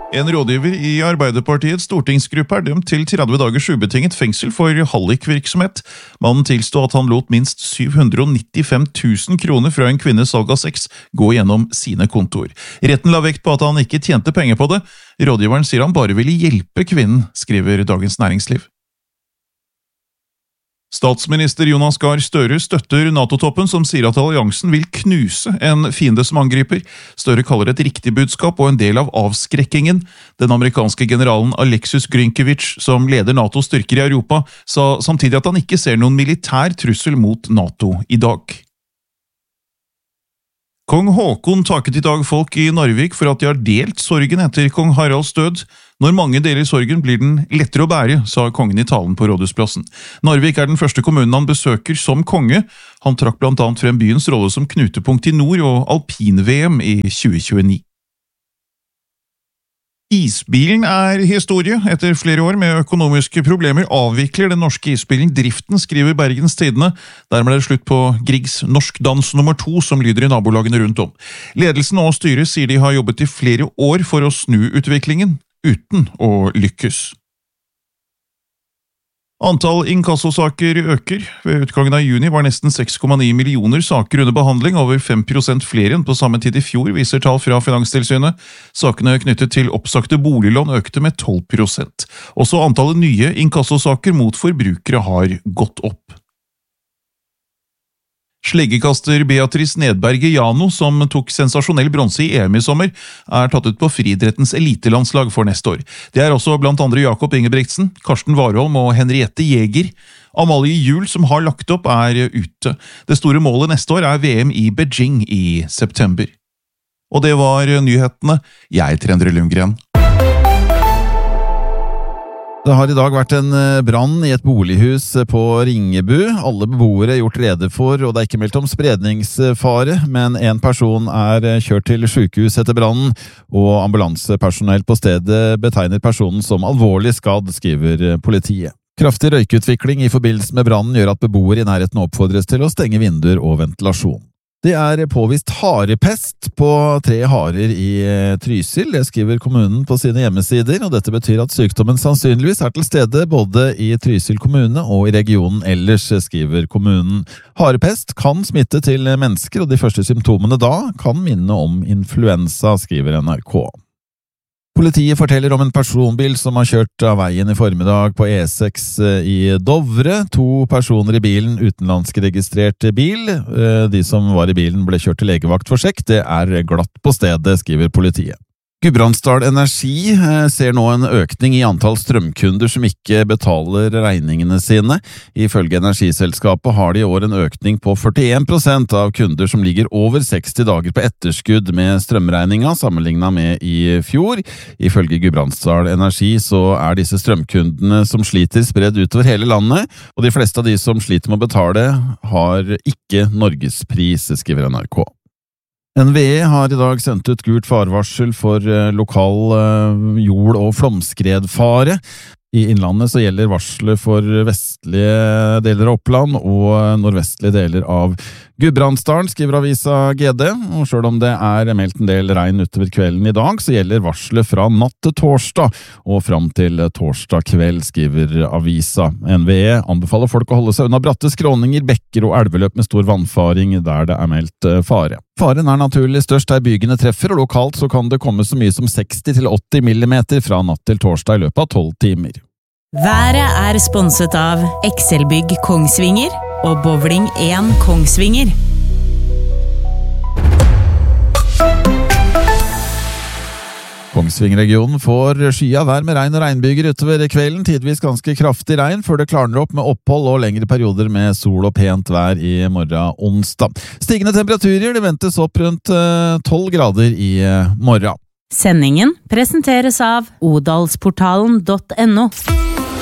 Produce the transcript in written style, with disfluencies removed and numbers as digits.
En rådgiver i Arbeiderpartiets stortingsgruppe dømt til 30 dagers ubetinget fengsel for hallikvirksomhet. Mannen tilstod at han lot minst 795 000 kroner fra en kvinnes salg av sex gå gjennom sine kontoer. Retten la vekt på at han ikke tjente penger på det. Rådgiveren sier han bare ville hjelpe kvinnen, skriver Dagens Næringsliv. Statsminister Jonas Gahr Støre støtter NATO-toppen som sier at alliansen vil knuse en fiende som angriper. Støre kaller det et riktig budskap og en del av avskrekkingen. Den amerikanske generalen Alexis Grynkevich, som leder NATOs styrker i Europa, sa samtidig at han ikke ser noen militær trussel mot NATO i dag. Kong Håkon takket i dag folk i Narvik for at de har delt sorgen etter kong Haralds død. Når mange deler sorgen blir den lettere å bære, sa kongen i talen på Rådhusplassen. Narvik er den første kommunen han besøker som konge. Han trakk blant annet frem byens rolle som knutepunkt i nord og alpin-VM i 2029. Isbilen er historie. Etter flere år med økonomiske problemer avvikler den norske isbilen driften, skriver Bergens Tidende. Dermed er det slutt på Griegs Norsk Dans nummer 2 som lyder i nabolagene rundt om. Ledelsen og styret sier de har jobbet i flere år for å snu utviklingen, uten å lykkes. Antall inkassosaker øker. Ved utgangen av juni var nesten 6,9 millioner saker under behandling, over 5% flere enn på samme tid i fjor, viser tall fra Finanstilsynet. Sakene knyttet til oppsagte boliglån økte med 12%. Også antallet nye inkassosaker mot forbrukere har gått opp. Sleggekaster Beatrice Nedberge Jano, som tok sensasjonell bronse i EM i sommer, er tatt ut på friidrettens elitelandslag for neste år. Det er også blant andre Jakob Ingebrigtsen, Karsten Warholm og Henriette Jæger. Amalie Juel, som har lagt opp, er ute. Det store målet neste år er VM i Beijing i september. Og det var nyhetene. Jeg er Endre Lundgren. Det har i dag vært en brann i et bolighus på Ringebu. Alle beboere er gjort rede for, og det er ikke meldt om spredningsfare, men en person er kjørt til sykehus etter brannen, og ambulansepersonell på stedet betegner personen som alvorlig skadd, skriver politiet. Kraftig røykutvikling i forbindelse med brannen gjør at beboere i nærheten oppfordres til å stenge vinduer og ventilasjon. Det er påvist harepest på 3 harer i Trysil, det skriver kommunen på sine hjemmesider, og dette betyr at sykdommen sannsynligvis er til stede både i Trysil kommune og i regionen ellers, skriver kommunen. Harepest kan smitte til mennesker, og de første symptomene da kan minne om influensa, skriver NRK. Politiet forteller om en personbil som har kjørt av veien i formiddag på E6 i Dovre. 2 personer i bilen, utenlandsk registrert bil. De som var i bilen ble kjørt til legevakt for sjekk. Det er glatt på stedet, skriver politiet. Gudbrandsdal Energi ser nå en økning i antall strømkunder som ikke betaler regningene sine. Ifølge energiselskapet har de i år en økning på 41% av kunder som ligger over 60 dager på etterskudd med strømregninga sammenlignet med i fjor. Ifølge Gudbrandsdal Energi så er disse strømkundene som sliter spredd utover hele landet, og de fleste av de som sliter med å betale har ikke norgespris, skriver NRK. NVE har i dag sendt ut gult farvarsel for lokal jord- og flomskredfare. I innlandet så gjelder varslet for vestlige deler av Oppland og nordvestlige deler av Gudbrandsdalen, skriver avisa GD. Og selv om det er meldt en del regn utover kvelden i dag, så gjelder varslet fra natt til torsdag og fram til torsdag kveld, skriver avisa. NVE anbefaler folk å holde seg unna bratte skråninger, bekker og elveløp med stor vannfaring der det er meldt fare. Faren er naturlig størst der bygene treffer, og lokalt så kan det komme så mye som 60-80 millimeter fra natt til torsdag i løpet av 12 timer. Været er sponset av Excelbygg Kongsvinger og Bowling 1 Kongsvinger. Kongsvinger-regionen får skya vær med regn og regnbyger utover kvelden, tidvis ganske kraftig regn, før det klarner opp med opphold og lengre perioder med sol og pent vær i morgen onsdag. Stigende temperaturer, det ventes opp rundt 12 grader i morgen. Sendingen presenteres av odalsportalen.no.